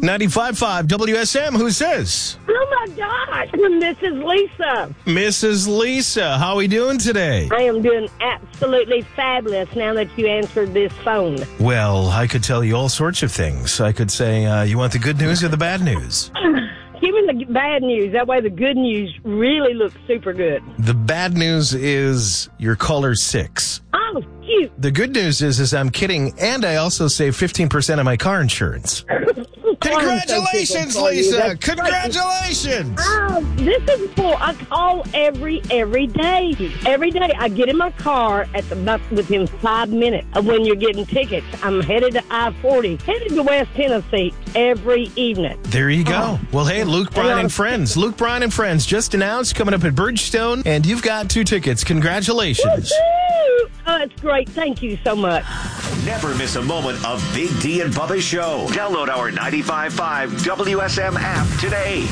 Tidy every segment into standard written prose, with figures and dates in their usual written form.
95.5 WSM, who's this? Oh, my gosh. Mrs. Lisa. Mrs. Lisa, how are we doing today? I am doing absolutely fabulous now that you answered this phone. Well, I could tell you all sorts of things. I could say, you want the good news or the bad news? Give me the bad news. That way the good news really looks super good. The bad news is your caller 6. Oh, cute. The good news is I'm kidding, and I also save 15% of my car insurance. Congratulations, Lisa! Congratulations! This is cool. I call every day. Every day I get in my car at the bus within 5 minutes of when you're getting tickets. I'm headed to I-40, headed to West Tennessee every evening. There you go. Well, hey, Luke Bryan and Friends. Luke Bryan and Friends just announced coming up at Bridgestone, and you've got 2 tickets. Congratulations. Woo-hoo! Oh, that's great. Thank you so much. Never miss a moment of Big D and Bubba Show. Download our 95.5 WSM app today.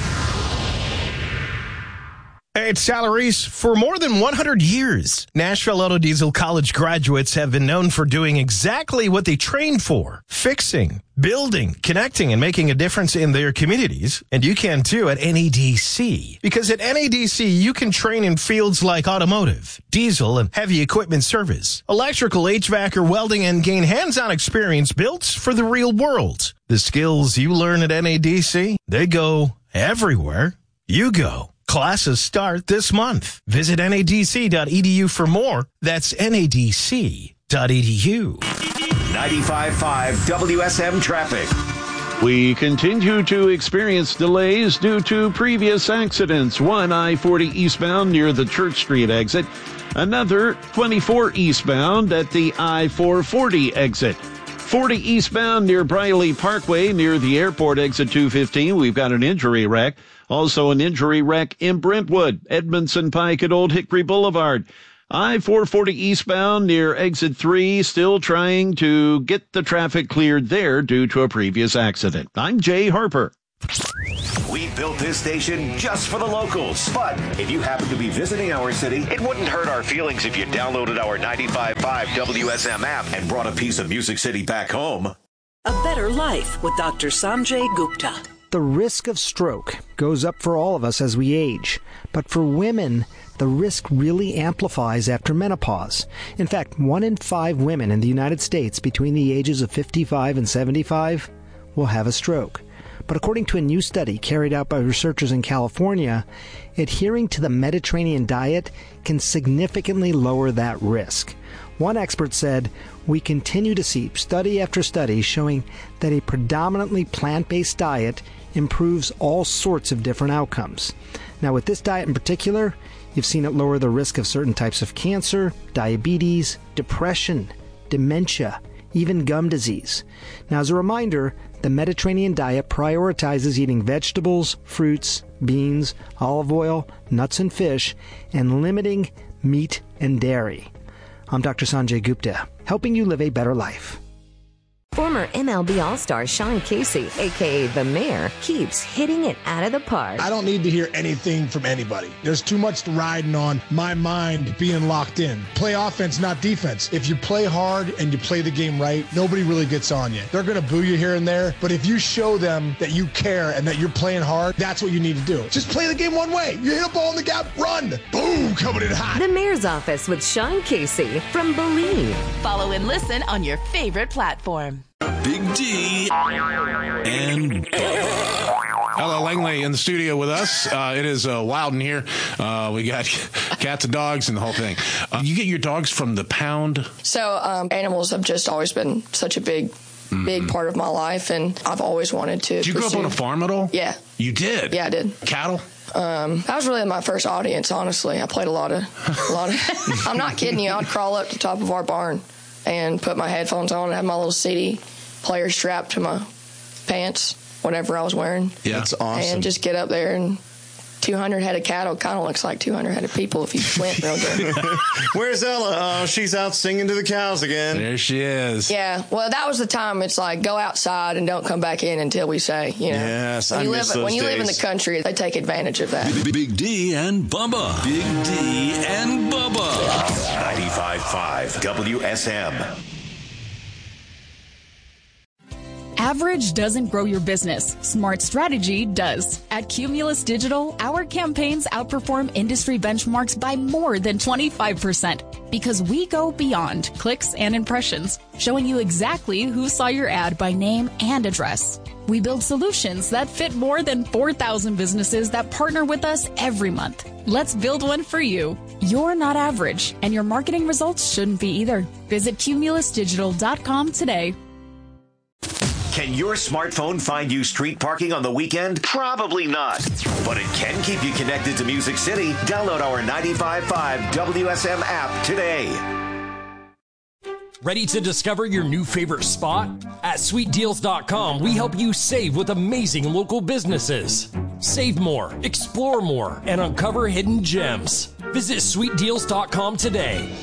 Hey, it's Sal Reese. For more than 100 years, Nashville Auto Diesel college graduates have been known for doing exactly what they trained for: fixing, building, connecting, and making a difference in their communities. And you can too at NADC. Because at NADC, you can train in fields like automotive, diesel, and heavy equipment service, electrical, HVAC, or welding, and gain hands-on experience built for the real world. The skills you learn at NADC, they go everywhere you go. Classes start this month. Visit nadc.edu for more. That's nadc.edu. 95.5 WSM traffic. We continue to experience delays due to previous accidents. One I-40 eastbound near the Church Street exit. Another 24 eastbound at the I-440 exit. 40 eastbound near Briley Parkway near the airport exit 215. We've got an injury wreck. Also an injury wreck in Brentwood, Edmondson Pike at Old Hickory Boulevard. I-440 eastbound near exit 3, still trying to get the traffic cleared there due to a previous accident. I'm Jay Harper. We built this station just for the locals. But if you happen to be visiting our city, it wouldn't hurt our feelings if you downloaded our 95.5 WSM app and brought a piece of Music City back home. A better life with Dr. Sanjay Gupta. The risk of stroke goes up for all of us as we age, but for women, the risk really amplifies after menopause. In fact, 1 in 5 women in the United States between the ages of 55 and 75 will have a stroke. But according to a new study carried out by researchers in California, adhering to the Mediterranean diet can significantly lower that risk. One expert said, "We continue to see study after study showing that a predominantly plant-based diet improves all sorts of different outcomes." Now, with this diet in particular, you've seen it lower the risk of certain types of cancer, diabetes, depression, dementia, even gum disease. Now, as a reminder, the Mediterranean diet prioritizes eating vegetables, fruits, beans, olive oil, nuts and fish, and limiting meat and dairy. I'm Dr. Sanjay Gupta, helping you live a better life. Former MLB All-Star Sean Casey, a.k.a. The Mayor, keeps hitting it out of the park. I don't need to hear anything from anybody. There's too much riding on my mind being locked in. Play offense, not defense. If you play hard and you play the game right, nobody really gets on you. They're going to boo you here and there, but if you show them that you care and that you're playing hard, that's what you need to do. Just play the game one way. You hit a ball in the gap, run. Boom, coming in hot. The Mayor's Office with Sean Casey from Believe. Follow and listen on your favorite platform. Big D and Hello, Langley in the studio with us. It is wild in here. We got cats and dogs and the whole thing. You get your dogs from the pound? So animals have just always been such a big part of my life, and I've always wanted to. Did you grow up on a farm at all? Yeah. You did? Yeah, I did. Cattle? That was really my first audience, honestly. I played a lot of I'm not kidding you. I'd crawl up to the top of our barn and put my headphones on and have my little CD player strapped to my pants, whatever I was wearing. Yeah, that's awesome. And just get up there, and 200 head of cattle kind of looks like 200 head of people if you squint real good. Where's Ella? Oh, she's out singing to the cows again. There she is. Yeah, well, that was the time. It's like, go outside and don't come back in until we say, you know. Yes, when you live in the country, they take advantage of that. Big D and Bubba. Big D and Bubba. 95.5 WSM. Average doesn't grow your business. Smart strategy does. At Cumulus Digital, our campaigns outperform industry benchmarks by more than 25% because we go beyond clicks and impressions, showing you exactly who saw your ad by name and address. We build solutions that fit more than 4,000 businesses that partner with us every month. Let's build one for you. You're not average, and your marketing results shouldn't be either. Visit cumulusdigital.com today. Can your smartphone find you street parking on the weekend? Probably not. But it can keep you connected to Music City. Download our 95.5 WSM app today. Ready to discover your new favorite spot? At SweetDeals.com, we help you save with amazing local businesses. Save more, explore more, and uncover hidden gems. Visit SweetDeals.com today.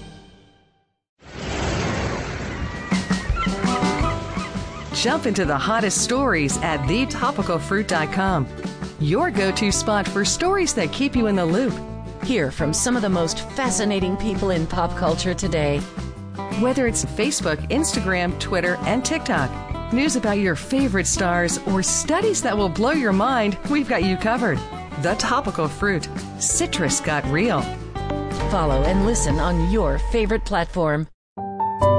Jump into the hottest stories at thetopicalfruit.com. Your go-to spot for stories that keep you in the loop. Hear from some of the most fascinating people in pop culture today. Whether it's Facebook, Instagram, Twitter, and TikTok, news about your favorite stars, or studies that will blow your mind, we've got you covered. The Topical Fruit. Citrus got real. Follow and listen on your favorite platform.